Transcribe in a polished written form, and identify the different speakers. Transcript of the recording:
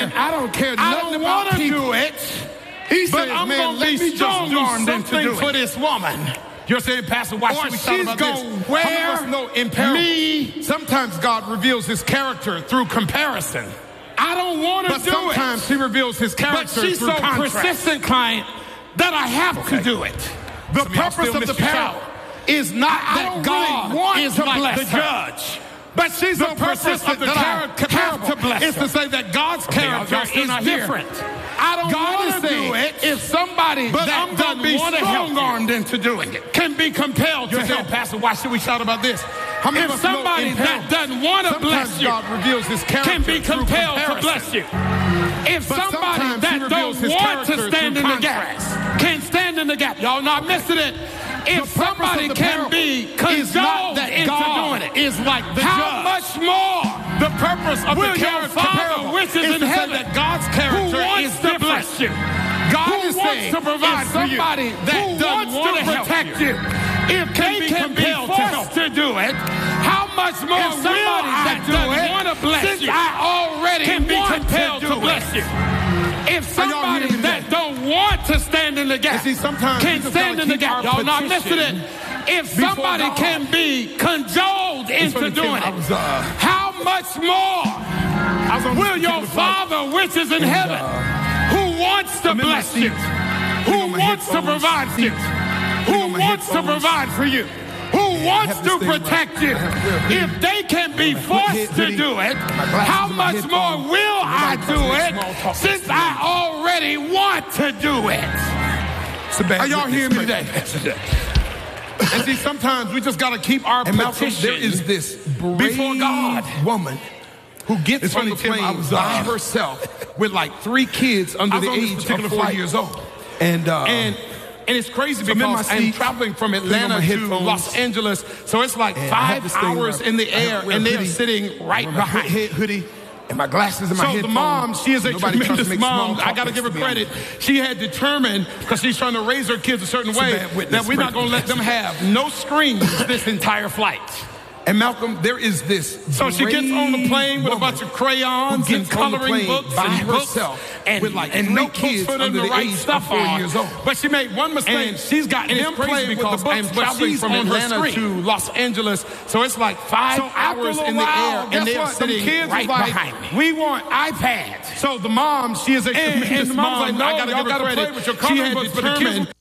Speaker 1: I don't care nothing about
Speaker 2: want to
Speaker 1: people.
Speaker 2: do it.
Speaker 1: He
Speaker 2: But
Speaker 1: says,
Speaker 2: I'm
Speaker 1: man,
Speaker 2: going to
Speaker 1: let
Speaker 2: be
Speaker 1: me just do
Speaker 2: strong-armed
Speaker 1: something
Speaker 2: for this woman. You're saying, Pastor, why should we talk about this?
Speaker 1: Or she's gonna wear me.
Speaker 2: Sometimes God reveals his character through comparison.
Speaker 1: I don't want to do it.
Speaker 2: But sometimes he reveals his character
Speaker 1: But she's
Speaker 2: through
Speaker 1: so
Speaker 2: contrast.
Speaker 1: persistent, client, that I have to do it.
Speaker 2: The
Speaker 1: Some of y'all
Speaker 2: purpose
Speaker 1: still
Speaker 2: of the
Speaker 1: miss your
Speaker 2: parable
Speaker 1: shower.
Speaker 2: is not
Speaker 1: I
Speaker 2: that
Speaker 1: don't
Speaker 2: God
Speaker 1: really want
Speaker 2: is
Speaker 1: to
Speaker 2: like
Speaker 1: bless
Speaker 2: the
Speaker 1: her.
Speaker 2: judge.
Speaker 1: But she's
Speaker 2: The
Speaker 1: so
Speaker 2: purpose
Speaker 1: persistent
Speaker 2: of the
Speaker 1: that I have to bless
Speaker 2: is
Speaker 1: her.
Speaker 2: to say that God's character
Speaker 1: y'all still
Speaker 2: is
Speaker 1: not here.
Speaker 2: different.
Speaker 1: I don't
Speaker 2: God is
Speaker 1: want to
Speaker 2: saying,
Speaker 1: do it. If somebody
Speaker 2: but
Speaker 1: that
Speaker 2: I'm gonna
Speaker 1: doesn't
Speaker 2: be
Speaker 1: want to help
Speaker 2: strong-armed
Speaker 1: you
Speaker 2: into doing it.
Speaker 1: can be compelled
Speaker 2: You're
Speaker 1: to
Speaker 2: saying,
Speaker 1: help.
Speaker 2: Pastor, why should we shout about this? How many of
Speaker 1: If
Speaker 2: us know
Speaker 1: somebody
Speaker 2: in
Speaker 1: that
Speaker 2: parables,
Speaker 1: doesn't want to bless
Speaker 2: sometimes
Speaker 1: you
Speaker 2: God reveals his character
Speaker 1: can be
Speaker 2: through
Speaker 1: compelled to
Speaker 2: comparison.
Speaker 1: bless you. If
Speaker 2: But
Speaker 1: somebody
Speaker 2: sometimes he
Speaker 1: that
Speaker 2: reveals
Speaker 1: don't
Speaker 2: his
Speaker 1: want to
Speaker 2: character
Speaker 1: stand in
Speaker 2: through
Speaker 1: the gap
Speaker 2: contrast.
Speaker 1: can stand in the gap. Y'all not missing it. If
Speaker 2: The purpose
Speaker 1: somebody
Speaker 2: of the
Speaker 1: can
Speaker 2: parable
Speaker 1: be
Speaker 2: is not
Speaker 1: cajoled
Speaker 2: that
Speaker 1: into
Speaker 2: God
Speaker 1: doing it,
Speaker 2: is like the
Speaker 1: how
Speaker 2: judge.
Speaker 1: much more
Speaker 2: The purpose of
Speaker 1: will
Speaker 2: the
Speaker 1: your
Speaker 2: character
Speaker 1: Father
Speaker 2: parable
Speaker 1: which is
Speaker 2: is
Speaker 1: in
Speaker 2: to say
Speaker 1: heaven,
Speaker 2: that God's
Speaker 1: who
Speaker 2: character
Speaker 1: wants
Speaker 2: is
Speaker 1: to
Speaker 2: different.
Speaker 1: bless you,
Speaker 2: God
Speaker 1: who
Speaker 2: is
Speaker 1: wants
Speaker 2: saying,
Speaker 1: to provide
Speaker 2: if
Speaker 1: for you,
Speaker 2: somebody that
Speaker 1: who
Speaker 2: doesn't
Speaker 1: wants
Speaker 2: want
Speaker 1: to
Speaker 2: to help
Speaker 1: protect
Speaker 2: you,
Speaker 1: you, if they can be
Speaker 2: compelled to help
Speaker 1: forced to do it, how much more
Speaker 2: If
Speaker 1: will
Speaker 2: somebody
Speaker 1: I
Speaker 2: that
Speaker 1: do
Speaker 2: doesn't
Speaker 1: it
Speaker 2: want to bless
Speaker 1: since
Speaker 2: you
Speaker 1: I already
Speaker 2: can be
Speaker 1: want
Speaker 2: compelled
Speaker 1: to
Speaker 2: to
Speaker 1: bless
Speaker 2: it.
Speaker 1: you? If
Speaker 2: Are y'all
Speaker 1: somebody
Speaker 2: hearing me
Speaker 1: that
Speaker 2: today?
Speaker 1: don't want to stand in the gap
Speaker 2: And see, sometimes we
Speaker 1: can
Speaker 2: just
Speaker 1: stand
Speaker 2: gotta
Speaker 1: in the
Speaker 2: keep
Speaker 1: gap,
Speaker 2: our
Speaker 1: y'all not missing it.
Speaker 2: petition
Speaker 1: If
Speaker 2: before
Speaker 1: somebody
Speaker 2: God.
Speaker 1: can be cajoled into
Speaker 2: funny, Tim,
Speaker 1: doing
Speaker 2: I
Speaker 1: it,
Speaker 2: was,
Speaker 1: how much more
Speaker 2: I was on this
Speaker 1: will your
Speaker 2: particular flight,
Speaker 1: Father which is in heaven, who wants to
Speaker 2: I'm in my
Speaker 1: bless you,
Speaker 2: seat,
Speaker 1: who
Speaker 2: putting on my
Speaker 1: wants to
Speaker 2: headphones,
Speaker 1: provide for you, who
Speaker 2: on my
Speaker 1: wants to
Speaker 2: headphones.
Speaker 1: provide for you, who wants
Speaker 2: have this
Speaker 1: to
Speaker 2: thing right.
Speaker 1: protect you,
Speaker 2: I have to wear a hoodie.
Speaker 1: if they can be forced to
Speaker 2: hoodie,
Speaker 1: do it,
Speaker 2: my glasses
Speaker 1: how
Speaker 2: and my
Speaker 1: much more
Speaker 2: headphones.
Speaker 1: will I
Speaker 2: Nobody
Speaker 1: do
Speaker 2: talks
Speaker 1: it
Speaker 2: small talk
Speaker 1: since
Speaker 2: next to me.
Speaker 1: I already want to do it?
Speaker 2: It's a bad
Speaker 1: Are y'all
Speaker 2: witness,
Speaker 1: hearing me
Speaker 2: but-
Speaker 1: today?
Speaker 2: And see, sometimes we just got to keep our
Speaker 1: And Malcolm,
Speaker 2: petition
Speaker 1: there is this
Speaker 2: before
Speaker 1: brave
Speaker 2: God
Speaker 1: woman
Speaker 2: who gets
Speaker 1: It's
Speaker 2: on
Speaker 1: funny,
Speaker 2: the
Speaker 1: Tim,
Speaker 2: plane
Speaker 1: I was,
Speaker 2: by herself with like 3 kids under
Speaker 1: I was
Speaker 2: the
Speaker 1: on this
Speaker 2: age
Speaker 1: particular
Speaker 2: of 4
Speaker 1: flight.
Speaker 2: years old.
Speaker 1: And
Speaker 2: And it's crazy
Speaker 1: I'm in my
Speaker 2: because I'm
Speaker 1: seat,
Speaker 2: traveling from
Speaker 1: putting on
Speaker 2: Atlanta
Speaker 1: my
Speaker 2: to
Speaker 1: headphones.
Speaker 2: Los Angeles. So it's like
Speaker 1: And I have
Speaker 2: 5
Speaker 1: this thing
Speaker 2: hours
Speaker 1: where
Speaker 2: in the
Speaker 1: I
Speaker 2: air
Speaker 1: wear a
Speaker 2: and they're
Speaker 1: hoodie,
Speaker 2: sitting right
Speaker 1: wear my
Speaker 2: behind me.
Speaker 1: hoodie and my glasses and my
Speaker 2: So
Speaker 1: headphones.
Speaker 2: the mom, she is a
Speaker 1: Nobody tries to
Speaker 2: tremendous
Speaker 1: make small
Speaker 2: mom. I
Speaker 1: talk
Speaker 2: got to give her
Speaker 1: next to me.
Speaker 2: credit. She had determined, because she's trying to raise her kids a certain
Speaker 1: It's a
Speaker 2: way,
Speaker 1: bad witness,
Speaker 2: that we're not going to let them have no screens this entire flight.
Speaker 1: And Malcolm, there is this.
Speaker 2: So she gets on the plane with a
Speaker 1: woman
Speaker 2: bunch of crayons
Speaker 1: who
Speaker 2: and
Speaker 1: gets on the
Speaker 2: coloring
Speaker 1: plane
Speaker 2: books
Speaker 1: by
Speaker 2: and books
Speaker 1: herself
Speaker 2: and
Speaker 1: with like
Speaker 2: and
Speaker 1: 3
Speaker 2: notebooks
Speaker 1: kids
Speaker 2: for them
Speaker 1: under
Speaker 2: to
Speaker 1: the
Speaker 2: write
Speaker 1: age of
Speaker 2: stuff
Speaker 1: 4
Speaker 2: on.
Speaker 1: years old.
Speaker 2: But she made one mistake.
Speaker 1: And she's got
Speaker 2: and
Speaker 1: them
Speaker 2: it's crazy
Speaker 1: playing with the
Speaker 2: because
Speaker 1: books,
Speaker 2: I'm
Speaker 1: but
Speaker 2: traveling
Speaker 1: she's
Speaker 2: from
Speaker 1: on her
Speaker 2: Atlanta
Speaker 1: screen.
Speaker 2: to Los Angeles. So it's like 5
Speaker 1: So after
Speaker 2: hours
Speaker 1: a
Speaker 2: in the
Speaker 1: while,
Speaker 2: air
Speaker 1: guess
Speaker 2: and they're
Speaker 1: what? Them
Speaker 2: sitting
Speaker 1: kids
Speaker 2: right
Speaker 1: was like,
Speaker 2: behind me.
Speaker 1: we want iPads.
Speaker 2: So the mom, she is a tremendous
Speaker 1: And the mom's
Speaker 2: mom.
Speaker 1: like, no,
Speaker 2: I got to
Speaker 1: y'all
Speaker 2: give her
Speaker 1: gotta play
Speaker 2: credit.
Speaker 1: with your
Speaker 2: She
Speaker 1: coloring
Speaker 2: had
Speaker 1: books, but the kids
Speaker 2: determined